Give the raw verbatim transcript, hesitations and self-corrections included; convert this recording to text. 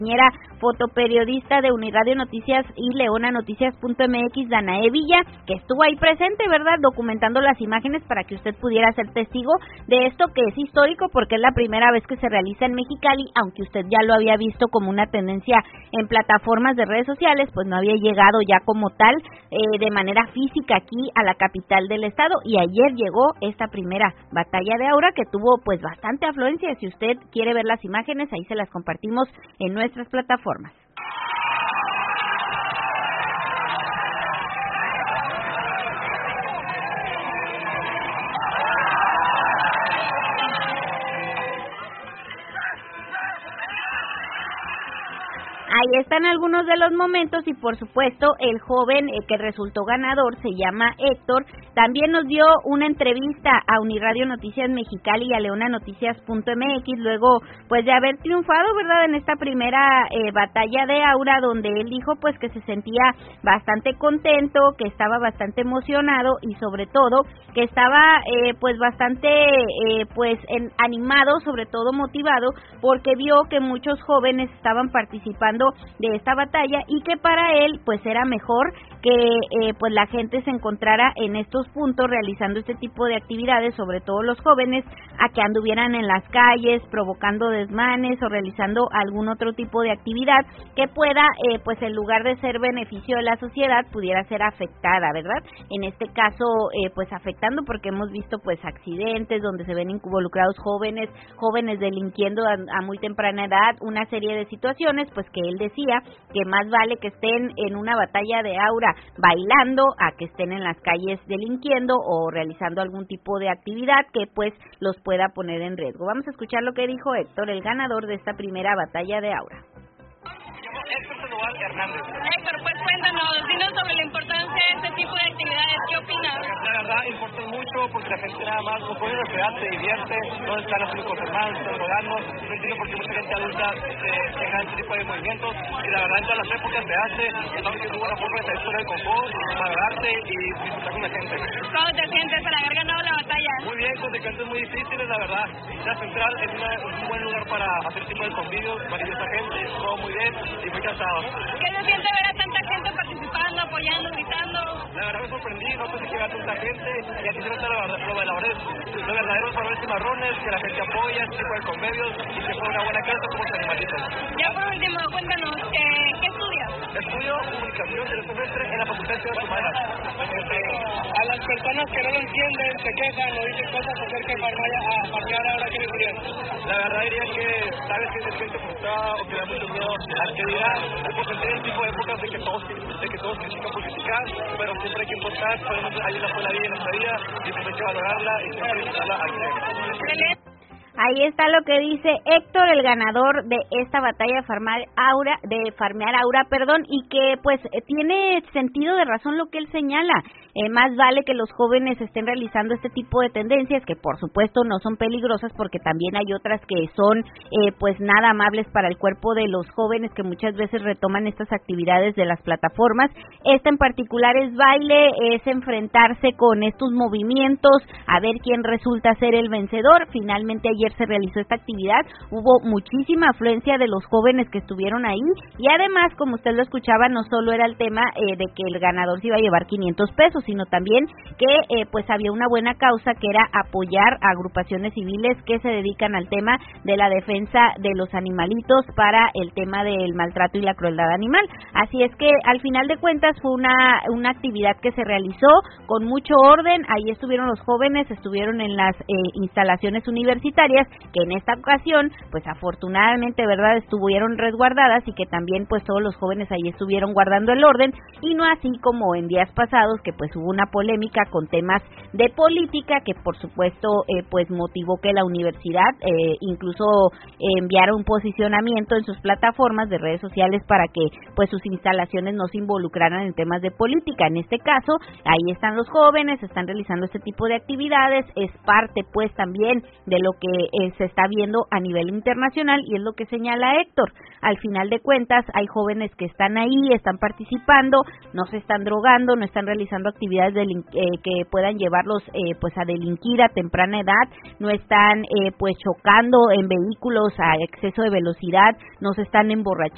compañera fotoperiodista de Uniradio Noticias y Leona Noticias punto m x, Danae Villa, que estuvo ahí presente, ¿verdad?, documentando las imágenes para que usted pudiera ser testigo de esto que es histórico porque es la primera vez que se realiza en Mexicali, aunque usted ya lo había visto como una tendencia en plataformas de redes sociales, pues no había llegado ya como tal eh, de manera física aquí a la capital del estado, y ayer llegó esta primera batalla de aura que tuvo pues bastante afluencia. Si usted quiere ver las imágenes, ahí se las compartimos en nuestras plataformas. Ahí están algunos de los momentos y por supuesto el joven eh, que resultó ganador se llama Héctor. También nos dio una entrevista a Uniradio Noticias Mexicali y a Leona Noticias punto m x luego pues de haber triunfado, ¿verdad?, en esta primera eh, batalla de aura, donde él dijo pues que se sentía bastante contento, que estaba bastante emocionado y sobre todo que estaba eh, pues bastante eh, pues en, animado, sobre todo motivado, porque vio que muchos jóvenes estaban participando de esta batalla y que para él pues era mejor que eh, pues la gente se encontrara en estos puntos realizando este tipo de actividades, sobre todo los jóvenes, a que anduvieran en las calles provocando desmanes o realizando algún otro tipo de actividad que pueda eh, pues en lugar de ser beneficio de la sociedad pudiera ser afectada, ¿verdad? En este caso eh, pues afectando porque hemos visto pues accidentes donde se ven involucrados jóvenes, jóvenes delinquiendo a, a muy temprana edad, una serie de situaciones pues que él decía que más vale que estén en una batalla de aura bailando a que estén en las calles delinquiendo o realizando algún tipo de actividad que pues los pueda poner en riesgo. Vamos a escuchar lo que dijo Héctor, el ganador de esta primera batalla de aura. Hernández. Héctor, pues cuéntanos, dinos sobre la importancia de este tipo de actividades, ¿qué opinas? La verdad importa mucho porque la gente nada más no puede recrear, se divierte, no están haciendo cosas malas, están jugando, no entiendo por qué mucha gente adulta eh, tenga este tipo de movimientos, y la verdad en todas las épocas se hace, estamos haciendo una forma de salir fuera del confort, valorarte y disfrutar con la gente. ¿Cómo te sientes al haber ganado la batalla? Muy bien, con decantes muy difíciles, la verdad. La central es, una, es un buen lugar para hacer tipo de convivios, maravillosa gente, todo muy bien y muy cansado. ¿Qué se siente ver a tanta gente participando, apoyando, gritando? La verdad me sorprendí, no pensé que iba a tanta gente, y aquí se nota los valores, los verdaderos valores cimarrones, que la gente apoya, este tipo de convivios, y que fue una buena casa como los animalitos. Ya por último, cuéntanos, ¿qué, qué estudias? Estudio comunicación del semestre en la Facultad de Ciencias Humanas. A las personas que no lo entienden, se quejan o dicen cosas acerca de farmacia, a farmear ahora, ¿qué les dirían? La verdad diría que sabes que se siente frustrada o que da mucho miedo al que dirá, porque tener el tipo de épocas de que todos, de que todos critican por criticar, pero siempre hay que importar, podemos, hay una sola vida en nuestra vida y siempre hay que valorarla y siempre hay que darla al cien. Ahí está lo que dice Héctor, el ganador de esta batalla de farmar aura, de farmear aura, perdón, y que pues tiene sentido de razón lo que él señala. Eh, más vale que los jóvenes estén realizando este tipo de tendencias, que por supuesto no son peligrosas porque también hay otras que son eh, pues nada amables para el cuerpo de los jóvenes, que muchas veces retoman estas actividades de las plataformas. Esta en particular es baile, es enfrentarse con estos movimientos, a ver quién resulta ser el vencedor. Finalmente ayer se realizó esta actividad, hubo muchísima afluencia de los jóvenes que estuvieron ahí, y además, como usted lo escuchaba, no solo era el tema eh, de que el ganador se iba a llevar quinientos pesos, sino también que eh, pues había una buena causa, que era apoyar a agrupaciones civiles que se dedican al tema de la defensa de los animalitos para el tema del maltrato y la crueldad animal. Así es que al final de cuentas fue una, una actividad que se realizó con mucho orden. Ahí estuvieron los jóvenes, estuvieron en las eh, instalaciones universitarias, que en esta ocasión pues afortunadamente, verdad, estuvieron resguardadas, y que también pues todos los jóvenes ahí estuvieron guardando el orden, y no así como en días pasados que pues hubo una polémica con temas de política que por supuesto eh, pues motivó que la universidad eh, incluso eh, enviara un posicionamiento en sus plataformas de redes sociales para que pues sus instalaciones no se involucraran en temas de política. En este caso, ahí están los jóvenes, están realizando este tipo de actividades, es parte pues también de lo que eh, se está viendo a nivel internacional, y es lo que señala Héctor. Al final de cuentas hay jóvenes que están ahí, están participando, no se están drogando, no están realizando actividades delin- eh, que puedan llevarlos eh, pues a delinquir a temprana edad, no están eh, pues chocando en vehículos a exceso de velocidad, no se están emborrachando